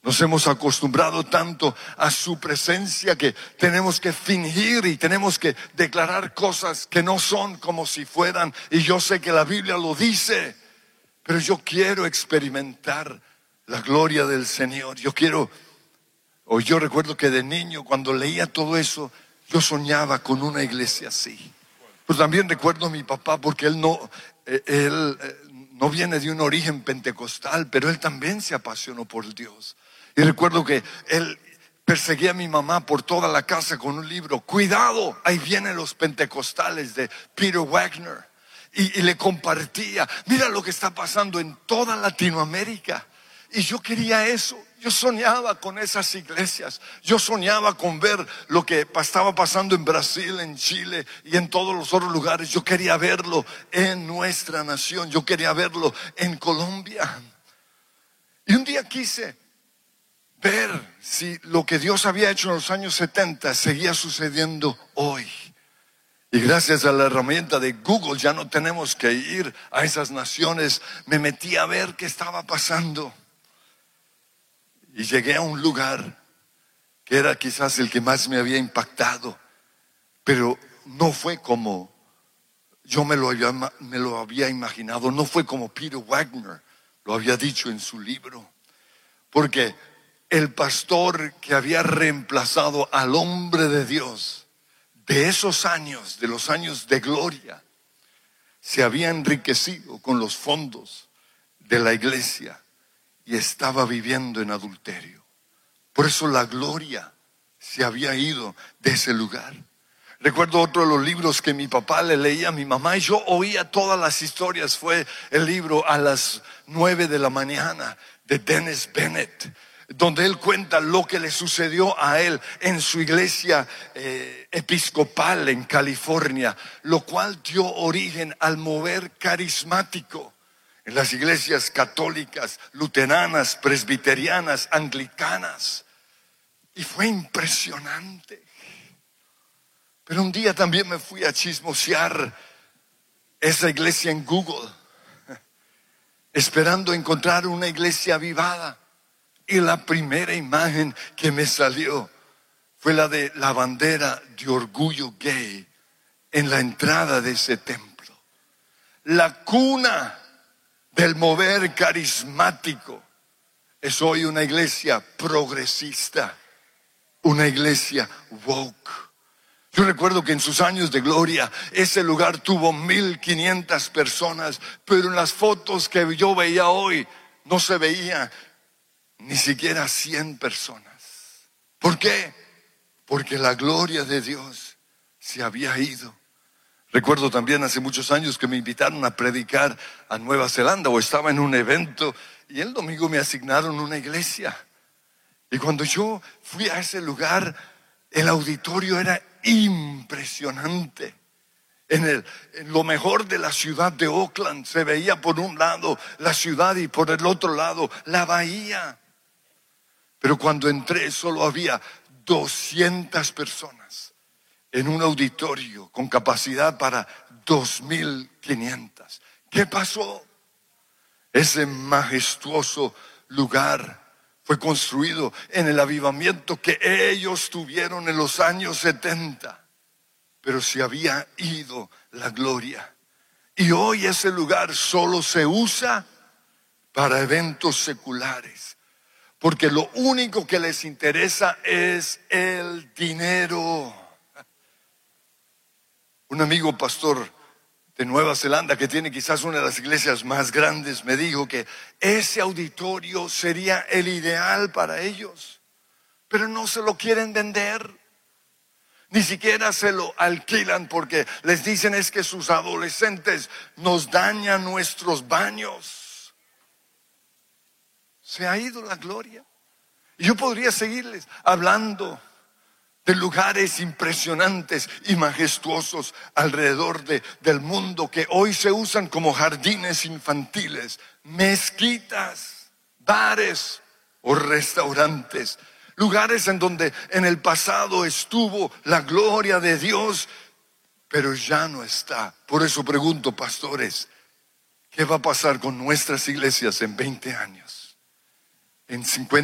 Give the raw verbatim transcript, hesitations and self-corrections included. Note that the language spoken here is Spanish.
Nos hemos acostumbrado tanto a su presencia que tenemos que fingir y tenemos que declarar cosas que no son como si fueran. Y yo sé que la Biblia lo dice, pero yo quiero experimentar la gloria del Señor. Yo quiero, o yo recuerdo que de niño cuando leía todo eso, yo soñaba con una iglesia así. Pues también recuerdo a mi papá, porque él no, eh, él eh, no viene de un origen pentecostal, pero él también se apasionó por Dios. Y recuerdo que él perseguía a mi mamá por toda la casa con un libro. Cuidado, ahí vienen los pentecostales de Peter Wagner. Y, y le compartía, mira lo que está pasando en toda Latinoamérica. Y yo quería eso. Yo soñaba con esas iglesias. Yo soñaba con ver lo que estaba pasando en Brasil, en Chile y en todos los otros lugares. Yo quería verlo en nuestra nación. Yo quería verlo en Colombia. Y un día quise ver si lo que Dios había hecho en los años setenta seguía sucediendo hoy. Y gracias a la herramienta de Google ya no tenemos que ir a esas naciones. Me metí a ver qué estaba pasando. Y llegué a un lugar que era quizás el que más me había impactado. Pero no fue como yo me lo había, me lo había imaginado. No fue como Peter Wagner lo había dicho en su libro. Porque el pastor que había reemplazado al hombre de Dios de esos años, de los años de gloria, se había enriquecido con los fondos de la iglesia y estaba viviendo en adulterio. Por eso la gloria se había ido de ese lugar. Recuerdo otro de los libros que mi papá le leía a mi mamá y yo oía todas las historias. Fue el libro A las nueve de la mañana de Dennis Bennett, donde él cuenta lo que le sucedió a él en su iglesia eh, episcopal en California, lo cual dio origen al mover carismático en las iglesias católicas, luteranas, presbiterianas, anglicanas. Y fue impresionante. Pero un día también me fui a chismosear esa iglesia en Google, esperando encontrar una iglesia avivada. Y la primera imagen que me salió fue la de la bandera de orgullo gay en la entrada de ese templo. La cuna del mover carismático es hoy una iglesia progresista, una iglesia woke. Yo recuerdo que en sus años de gloria ese lugar tuvo mil quinientas personas, pero en las fotos que yo veía hoy no se veía ni siquiera cien personas. ¿Por qué? Porque la gloria de Dios se había ido. Recuerdo también hace muchos años que me invitaron a predicar a Nueva Zelanda, o estaba en un evento y el domingo me asignaron una iglesia. Y cuando yo fui a ese lugar, el auditorio era impresionante. En, el, en lo mejor de la ciudad de Oakland se veía por un lado la ciudad y por el otro lado la bahía. Pero cuando entré solo había doscientas personas en un auditorio con capacidad para dos mil quinientas. ¿Qué pasó? Ese majestuoso lugar fue construido en el avivamiento que ellos tuvieron en los años setenta. Pero se había ido la gloria. Y hoy ese lugar solo se usa para eventos seculares. Porque lo único que les interesa es el dinero. Un amigo pastor de Nueva Zelanda, que tiene quizás una de las iglesias más grandes, me dijo que ese auditorio sería el ideal para ellos. Pero no se lo quieren vender. Ni siquiera se lo alquilan porque les dicen es que sus adolescentes nos dañan nuestros baños. Se ha ido la gloria. Y yo podría seguirles hablando de lugares impresionantes y majestuosos alrededor de, del mundo que hoy se usan como jardines infantiles, mezquitas, bares o restaurantes. Lugares en donde en el pasado estuvo la gloria de Dios, pero ya no está. Por eso pregunto, pastores, ¿qué va a pasar con nuestras iglesias en veinte años? En cincuenta